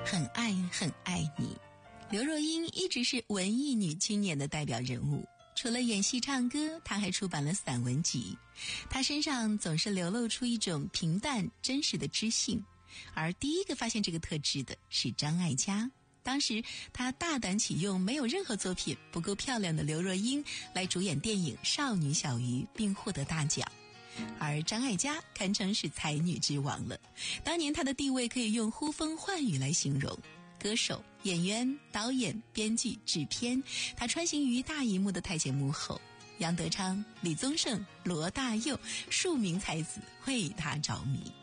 很爱很爱你。刘若英一直是文艺女青年的代表人物，除了演戏唱歌，她还出版了散文集。她身上总是流露出一种平淡真实的知性，而第一个发现这个特质的是张艾嘉。当时她大胆启用没有任何作品不够漂亮的刘若英来主演电影《少女小鱼》，并获得大奖。而张艾嘉堪称是才女之王了，当年她的地位可以用呼风唤雨来形容。歌手、演员、导演、编剧、制片，她穿行于大荧幕的台前幕后，杨德昌、李宗盛、罗大佑数名才子为她着迷。